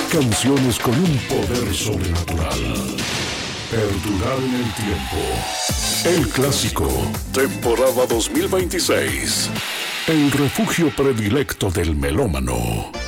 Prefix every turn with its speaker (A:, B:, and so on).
A: Canciones con un poder sobrenatural. Perdurar en el tiempo. El clásico, temporada 2026. El refugio predilecto del melómano.